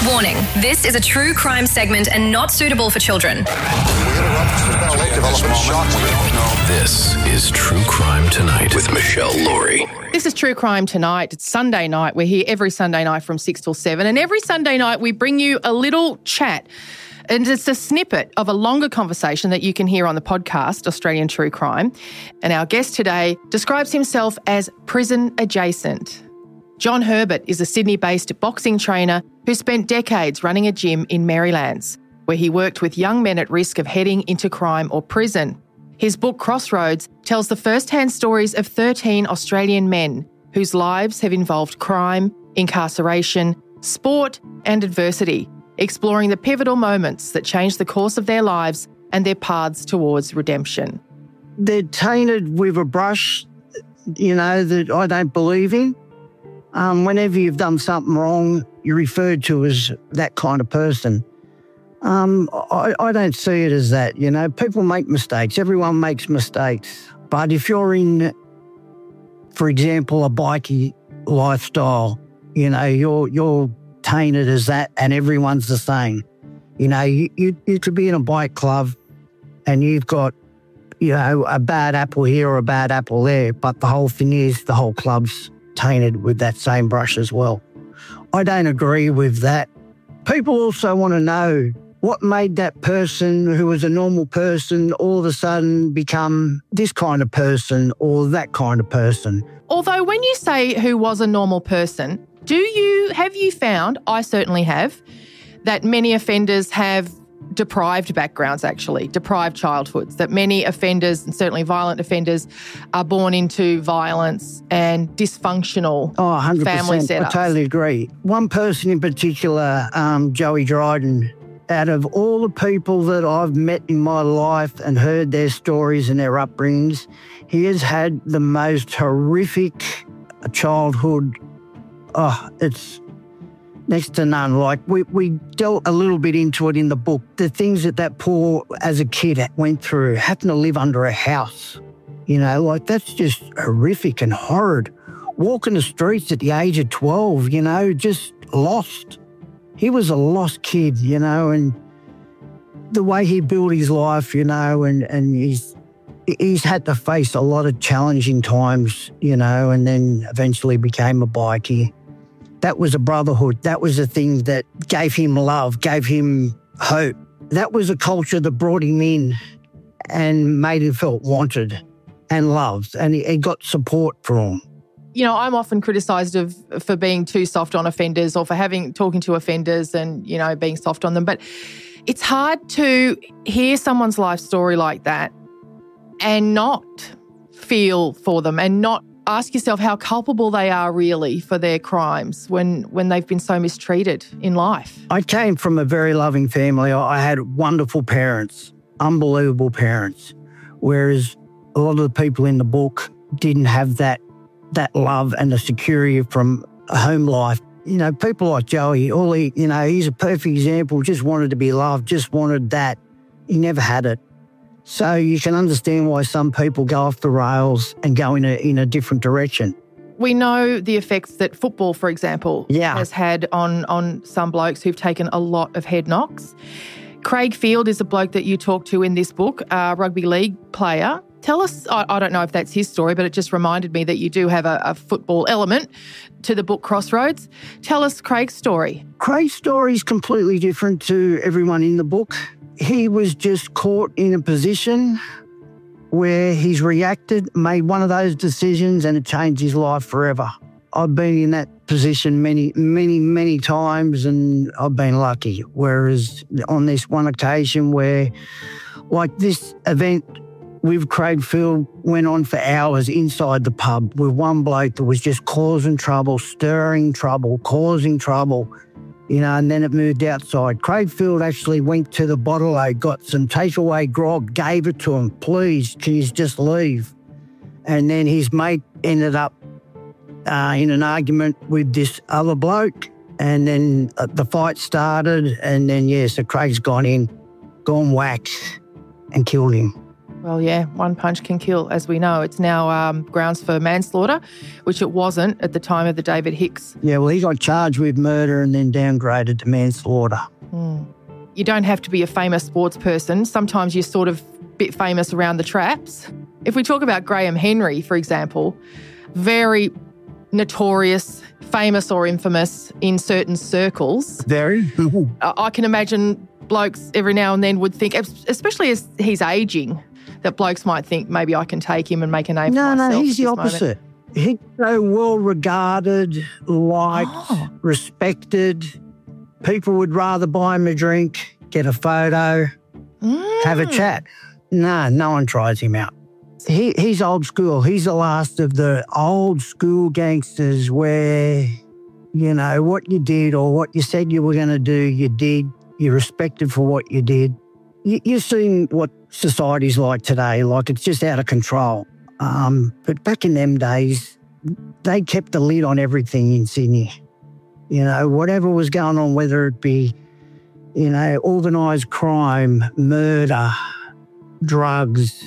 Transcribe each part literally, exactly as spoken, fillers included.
Warning, this is a true crime segment and not suitable for children. This is True Crime Tonight with Michelle Laurie. This is True Crime Tonight. It's Sunday night. We're here every Sunday night from six till seven. And every Sunday night we bring you a little chat. And it's a snippet of a longer conversation that you can hear on the podcast, Australian True Crime. And our guest today describes himself as prison adjacent. John Herbert is a Sydney-based boxing trainer who spent decades running a gym in Marylands, where he worked with young men at risk of heading into crime or prison. His book, Crossroads, tells the first-hand stories of thirteen Australian men whose lives have involved crime, incarceration, sport and adversity, exploring the pivotal moments that changed the course of their lives and their paths towards redemption. They're tainted with a brush, you know, that I don't believe in. Um, whenever you've done something wrong, you're referred to as that kind of person. Um, I, I don't see it as that, you know. People make mistakes. Everyone makes mistakes. But if you're in, for example, a bikie lifestyle, you know, you're you're tainted as that and everyone's the same. You know, you, you, you could be in a bike club and you've got, you know, a bad apple here or a bad apple there, but the whole thing is the whole club's tainted with that same brush as well. I don't agree with that. People also want to know what made that person who was a normal person all of a sudden become this kind of person or that kind of person. Although when you say who was a normal person, do you, have you found, I certainly have, that many offenders have deprived backgrounds actually, deprived childhoods, that many offenders, and certainly violent offenders, are born into violence and dysfunctional oh, one hundred percent. family setups. I totally agree. One person in particular, um, Joey Dryden, out of all the people that I've met in my life and heard their stories and their upbringings, he has had the most horrific childhood. Oh, it's next to none. Like, we, we dealt a little bit into it in the book. The things that that poor, as a kid, went through, having to live under a house, you know, like that's just horrific and horrid. Walking the streets at the age of twelve, you know, just lost. He was a lost kid, you know, and the way he built his life, you know, and, and he's, he's had to face a lot of challenging times, you know, and then eventually became a bikie. That was a brotherhood. That was a thing that gave him love, gave him hope. That was a culture that brought him in and made him feel wanted and loved, and he, he got support from. You know, I'm often criticised of for being too soft on offenders or for having talking to offenders and, you know, being soft on them. But it's hard to hear someone's life story like that and not feel for them and not ask yourself how culpable they are really for their crimes when, when they've been so mistreated in life. I came from a very loving family. I had wonderful parents, unbelievable parents, whereas a lot of the people in the book didn't have that that love and the security from a home life. You know, people like Joey, all he, you know, he's a perfect example, just wanted to be loved, just wanted that. He never had it. So you can understand why some people go off the rails and go in a in a different direction. We know the effects that football, for example, yeah. has had on, on some blokes who've taken a lot of head knocks. Craig Field is a bloke that you talk to in this book, a rugby league player. Tell us, I, I don't know if that's his story, but it just reminded me that you do have a, a football element to the book Crossroads. Tell us Craig's story. Craig's story is completely different to everyone in the book. He was just caught in a position where he's reacted, made one of those decisions, and it changed his life forever. I've been in that position many, many, many times, and I've been lucky. Whereas on this one occasion where, like this event with Craig Field went on for hours inside the pub with one bloke that was just causing trouble, stirring trouble, causing trouble. You know, and then it moved outside. Craig Field actually went to the bottle, got some takeaway grog, gave it to him. Please, can you just leave? And then his mate ended up uh, in an argument with this other bloke, and then uh, the fight started, and then, yeah, so Craig's gone in, gone whack, and killed him. Well, yeah, one punch can kill, as we know. It's now um, grounds for manslaughter, which it wasn't at the time of the David Hicks. Yeah, well, he got charged with murder and then downgraded to manslaughter. Mm. You don't have to be a famous sports person. Sometimes you're sort of a bit famous around the traps. If we talk about Graham Henry, for example, very notorious, famous or infamous in certain circles. Very. I can imagine blokes every now and then would think, especially as he's ageing, that blokes might think maybe I can take him and make a name no, for myself. No, he's the moment. opposite. He's so well regarded, liked, Oh. respected. People would rather buy him a drink, get a photo, Mm. have a chat. No, no one tries him out. He, he's old school. He's the last of the old school gangsters where, you know, what you did or what you said you were going to do, you did. You're respected for what you did. You, you've seen what society's like today. Like, it's just out of control. Um, but back in them days, they kept the lid on everything in Sydney. You know, whatever was going on, whether it be, you know, organised crime, murder, drugs,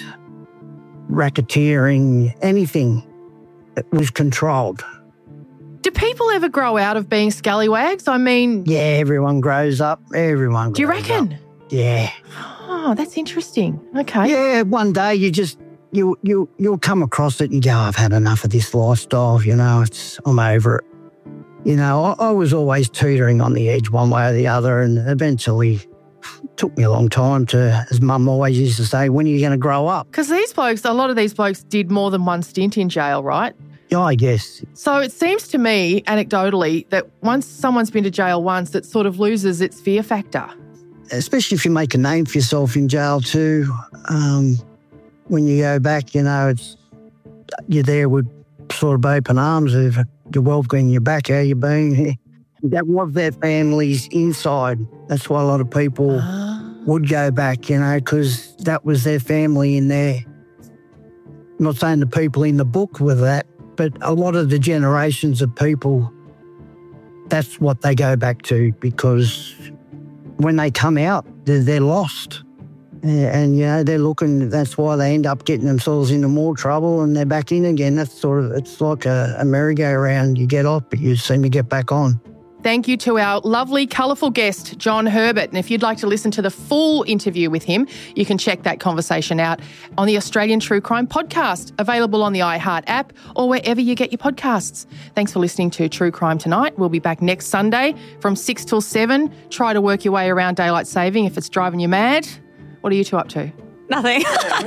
racketeering, anything, it was controlled. Do people ever grow out of being scallywags? I mean... Yeah, everyone grows up. Everyone grows Do you reckon? up. Yeah. Oh, that's interesting. Okay. Yeah, one day you just, you, you, you'll come across it and go, I've had enough of this lifestyle, you know, it's, I'm over it. You know, I, I was always teetering on the edge one way or the other, and eventually it took me a long time to, as Mum always used to say, when are you going to grow up? Because these blokes, a lot of these blokes did more than one stint in jail, right? Yeah, I guess. So it seems to me, anecdotally, that once someone's been to jail once, it sort of loses its fear factor. Especially if you make a name for yourself in jail too. Um, when you go back, you know, it's you're there with sort of open arms of the world getting your back, how you been? That was their families inside. That's why a lot of people Ah. would go back, you know, because that was their family in there. I'm not saying the people in the book were that, but a lot of the generations of people, that's what they go back to, because when they come out, they're, they're lost. And, and, you know, they're looking, that's why they end up getting themselves into more trouble and they're back in again. That's sort of, it's like a, a merry-go-round. You get off, but you seem to get back on. Thank you to our lovely, colourful guest, John Herbert. And if you'd like to listen to the full interview with him, you can check that conversation out on the Australian True Crime Podcast, available on the iHeart app or wherever you get your podcasts. Thanks for listening to True Crime Tonight. We'll be back next Sunday from six till seven. Try to work your way around daylight saving if it's driving you mad. What are you two up to? Nothing.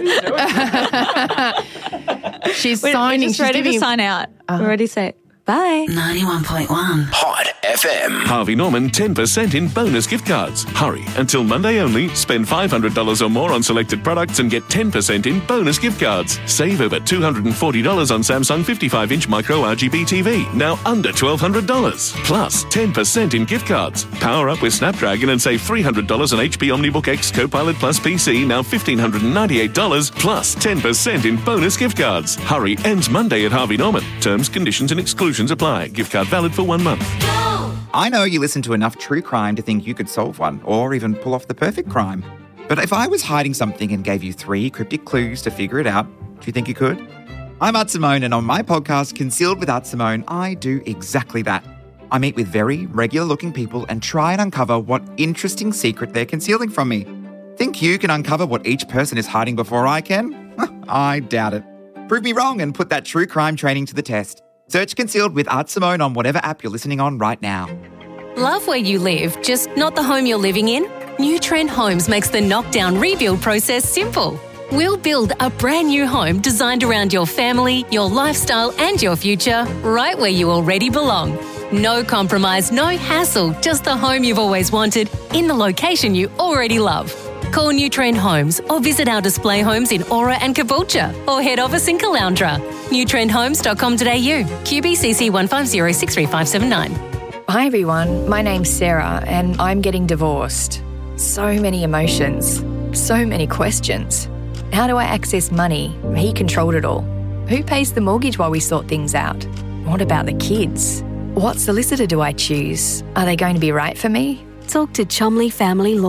She's We're, signing. we're just She's ready giving- to sign out. Uh, We're ready to say bye. ninety-one point one. Hot F M. Harvey Norman ten percent in bonus gift cards. Hurry, until Monday only. Spend five hundred dollars or more on selected products and get ten percent in bonus gift cards. Save over two hundred forty dollars on Samsung fifty-five inch micro R G B T V, now under twelve hundred dollars. Plus ten percent in gift cards. Power up with Snapdragon and save three hundred dollars on H P OmniBook X Copilot Plus P C, now one thousand five hundred ninety-eight dollars, plus ten percent in bonus gift cards. Hurry, ends Monday at Harvey Norman. Terms, conditions and exclusions apply. Gift card valid for one month. I know you listen to enough true crime to think you could solve one or even pull off the perfect crime. But if I was hiding something and gave you three cryptic clues to figure it out, do you think you could? I'm Art Simone, and on my podcast, Concealed with Art Simone, I do exactly that. I meet with very regular-looking people and try and uncover what interesting secret they're concealing from me. Think you can uncover what each person is hiding before I can? I doubt it. Prove me wrong and put that true crime training to the test. Search Concealed with Art Simone on whatever app you're listening on right now. Love where you live, just not the home you're living in? New Trend Homes makes the knockdown rebuild process simple. We'll build a brand new home designed around your family, your lifestyle and your future, right where you already belong. No compromise, no hassle, just the home you've always wanted in the location you already love. Call New Trend Homes or visit our display homes in Aura and Caboolture or head office in Caloundra. new trend homes dot com dot a u. Q B C C one five zero six three five seven nine. Hi everyone, my name's Sarah and I'm getting divorced. So many emotions, so many questions. How do I access money? He controlled it all. Who pays the mortgage while we sort things out? What about the kids? What solicitor do I choose? Are they going to be right for me? Talk to Chumley Family Law.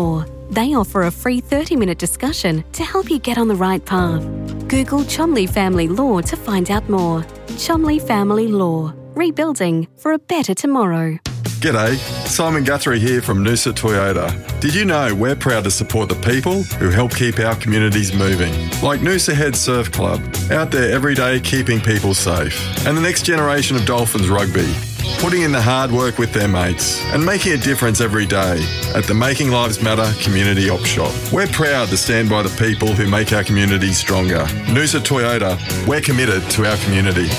They offer a free thirty-minute discussion to help you get on the right path. Google Chomley Family Law to find out more. Chomley Family Law. Rebuilding for a better tomorrow. G'day, Simon Guthrie here from Noosa Toyota. Did you know we're proud to support the people who help keep our communities moving? Like Noosa Head Surf Club, out there every day keeping people safe. And the next generation of Dolphins Rugby, putting in the hard work with their mates and making a difference every day at the Making Lives Matter Community Op Shop. We're proud to stand by the people who make our community stronger. Noosa Toyota, we're committed to our community.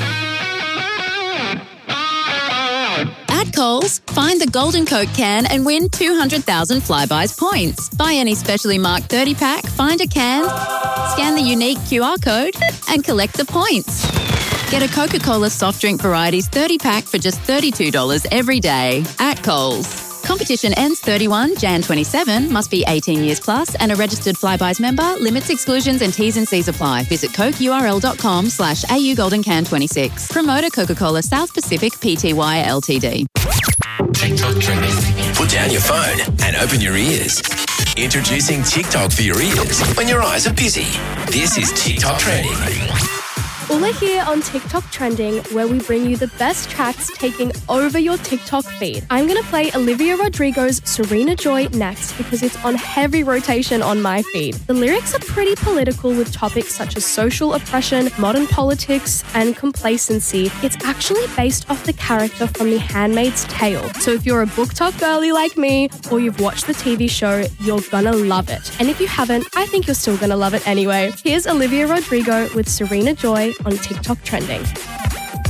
At Coles, find the Golden Coke can and win two hundred thousand Flybuys points. Buy any specially marked thirty pack, find a can, scan the unique Q R code and collect the points. Get a Coca-Cola soft drink varieties thirty pack for just thirty-two dollars every day at Coles. Competition ends thirty-first of January twenty-seven, must be eighteen years plus and a registered Flybuys member. Limits, exclusions and T's and C's apply. Visit cokeurl.com slash AU Golden Can twenty-six. Promoter Coca-Cola South Pacific Pty Ltd. TikTok trending. Put down your phone and open your ears. Introducing TikTok for your ears when your eyes are busy. This is TikTok trending. Ula here on TikTok Trending, where we bring you the best tracks taking over your TikTok feed. I'm going to play Olivia Rodrigo's Serena Joy next because it's on heavy rotation on my feed. The lyrics are pretty political with topics such as social oppression, modern politics, and complacency. It's actually based off the character from The Handmaid's Tale. So if you're a BookTok girly like me or you've watched the T V show, you're gonna love it. And if you haven't, I think you're still gonna love it anyway. Here's Olivia Rodrigo with Serena Joy on TikTok Trending.